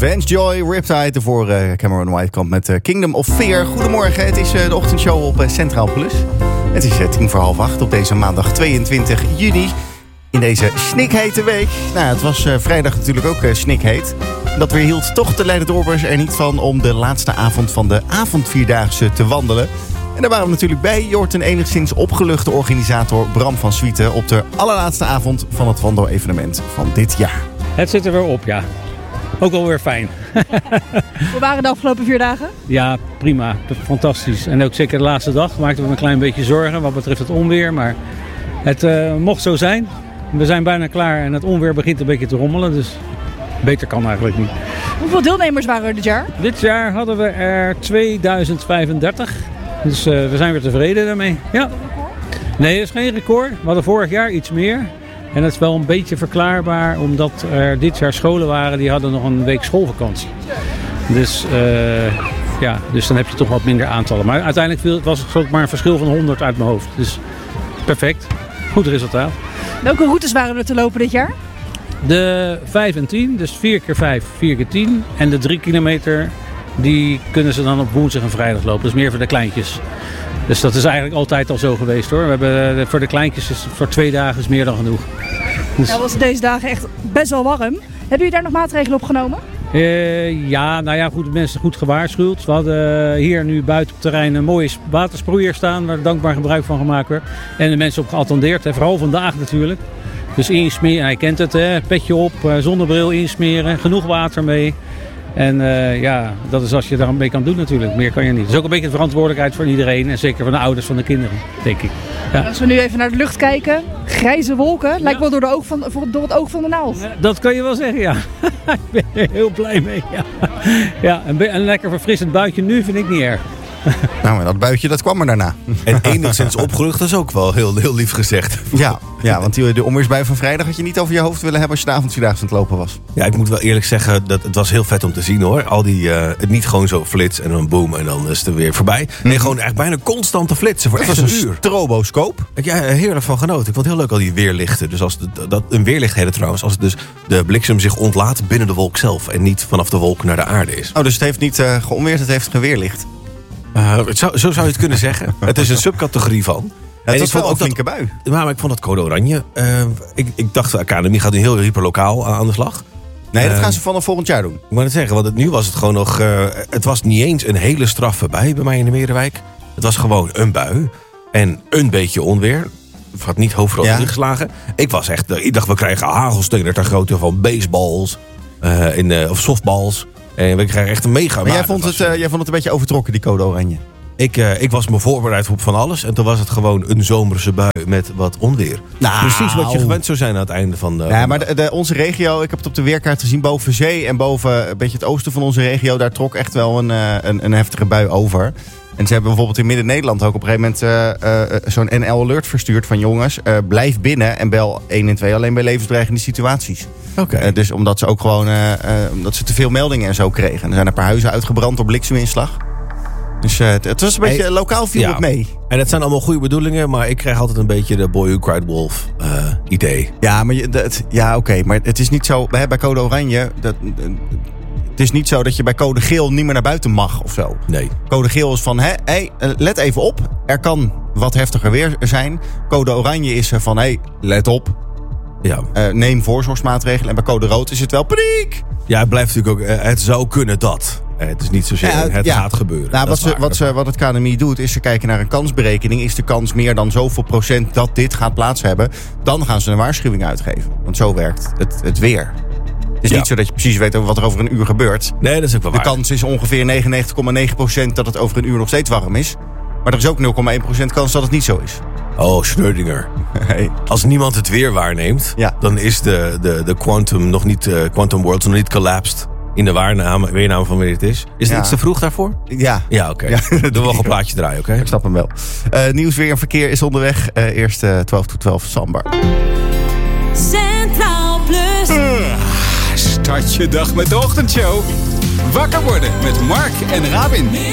Vance Joy, Riptide. Voor Cameron Whitekamp met Kingdom of Fear. Goedemorgen, het is de ochtendshow op Centraal Plus. Het is 7:45 op deze maandag 22 juni. In deze snikhete week. Nou, het was vrijdag natuurlijk ook snikheet. Dat weerhield toch de Leiden-dorpers er niet van om de laatste avond van de avondvierdaagse te wandelen. En daar waren we natuurlijk bij. Je hoort een enigszins opgeluchte organisator Bram van Swieten op de allerlaatste avond van het wandelevenement van dit jaar. Het zit er weer op, ja. Ook wel weer fijn. Hoe waren de afgelopen 4 dagen? Ja, prima. Fantastisch. En ook zeker de laatste dag maakten we een klein beetje zorgen wat betreft het onweer. Maar het mocht zo zijn. We zijn bijna klaar en het onweer begint een beetje te rommelen. Dus beter kan eigenlijk niet. Hoeveel deelnemers waren er dit jaar? Dit jaar hadden we er 2035. Dus we zijn weer tevreden daarmee. Ja. Nee, dat is geen record. We hadden vorig jaar iets meer. En dat is wel een beetje verklaarbaar, omdat er dit jaar scholen waren die hadden nog een week schoolvakantie. Dus, dus dan heb je toch wat minder aantallen. Maar uiteindelijk was het maar een verschil van 100 uit mijn hoofd. Dus perfect. Goed resultaat. Welke routes waren er te lopen dit jaar? De 5 en 10, dus 4x5, 4x10. En de 3 kilometer, die kunnen ze dan op woensdag en vrijdag lopen. Dat is meer voor de kleintjes. Dus dat is eigenlijk altijd al zo geweest hoor. We hebben voor de kleintjes voor 2 dagen is meer dan genoeg. Dus... Ja, was deze dagen echt best wel warm. Hebben jullie daar nog maatregelen op genomen? Goed, mensen goed gewaarschuwd. We hadden hier nu buiten op het terrein een mooie watersproeier staan waar dankbaar gebruik van gemaakt werd. En de mensen op geattendeerd, vooral vandaag natuurlijk. Dus insmeren, hij kent het, petje op, zonnebril insmeren, genoeg water mee. En dat is als je daar een beetje kan doen natuurlijk. Meer kan je niet. Het is ook een beetje de verantwoordelijkheid voor iedereen. En zeker van de ouders van de kinderen, denk ik. Ja. Als we nu even naar de lucht kijken. Grijze wolken. Lijkt wel door het oog van de naald. Dat kan je wel zeggen, ja. Ik ben er heel blij mee. Ja, een lekker verfrissend buitje nu vind ik niet erg. Nou, en dat buitje, dat kwam er daarna. En enigszins opgelucht is ook wel heel lief gezegd. Ja, want de onweersbui van vrijdag had je niet over je hoofd willen hebben als je de avondvierdaagse aan het lopen was. Ja, ik moet wel eerlijk zeggen, dat het was heel vet om te zien hoor. Al die, het niet gewoon zo flits en dan boom en dan is het er weer voorbij. Nee, gewoon echt bijna constante flitsen voor echt een uur. Stroboscoop. Ja, heerlijk van genoten. Ik vond het heel leuk al die weerlichten. Dus als een weerlichtheden trouwens, als het dus de bliksem zich ontlaat binnen de wolk zelf en niet vanaf de wolk naar de aarde is. Oh, dus het heeft niet geonweerd, het heeft geweerlicht. Zo zou je het kunnen zeggen. Het is een subcategorie van. Ja, het was wel een flinke bui. Maar ik vond dat code oranje. Ik dacht, de academie gaat een heel hyperlokaal aan de slag. Nee, dat gaan ze vanaf volgend jaar doen. Ik moet het zeggen, want nu was het gewoon nog... het was niet eens een hele straffe bui bij mij in de Merenwijk. Het was gewoon een bui. En een beetje onweer. Het had niet hoofdrood ingeslagen. Ik dacht, we krijgen hagelstenen ter grootte van baseballs. Of softballs. En we krijgen echt een mega... Maar jij vond het een beetje overtrokken, die code oranje. Ik was me voorbereid op van alles. En toen was het gewoon een zomerse bui met wat onweer. Nou, precies wat je gewend zou zijn aan het einde van de... Ja, maar onze regio, ik heb het op de weerkaart gezien, boven zee en boven een beetje het oosten van onze regio, daar trok echt wel een heftige bui over. En ze hebben bijvoorbeeld in Midden-Nederland ook op een gegeven moment zo'n NL-alert verstuurd van jongens, blijf binnen en bel 112 alleen bij levensbedreigende situaties. Okay. Dus omdat ze ook gewoon omdat ze te veel meldingen en zo kregen. En er zijn een paar huizen uitgebrand door blikseminslag. Dus het was een beetje lokaal viel het mee. En het zijn allemaal goede bedoelingen, maar ik krijg altijd een beetje de Boy Who Cried Wolf idee. Ja, maar maar het is niet zo, bij code oranje, het is niet zo dat je bij code geel niet meer naar buiten mag of zo. Nee. Code geel is van, let even op, er kan wat heftiger weer zijn. Code oranje is van, let op. Ja. Neem voorzorgsmaatregelen. En bij code rood is het wel paniek. Ja, het blijft natuurlijk ook, het zou kunnen dat. Het is niet zozeer, het gaat gebeuren. Nou, wat het KNMI doet, is ze kijken naar een kansberekening. Is de kans meer dan zoveel procent dat dit gaat plaats hebben? Dan gaan ze een waarschuwing uitgeven. Want zo werkt het weer. Het is niet zo dat je precies weet wat er over een uur gebeurt. Nee, dat is ook wel waar. De kans is ongeveer 99,9% dat het over een uur nog steeds warm is. Maar er is ook 0,1% kans dat het niet zo is. Oh, Schrödinger. Hey. Als niemand het weer waarneemt, dan is de quantum nog niet, quantum world nog niet collapsed in de weername van wanneer het is. Is het iets te vroeg daarvoor? Ja. Ja, oké. Ja, doen we nog een plaatje draaien, oké? Ik snap hem wel. Nieuws, weer en verkeer is onderweg. Eerst 12 tot 12 Sambar. Centraal Plus. Start je dag met de ochtendshow. Wakker worden met Mark en Rabin.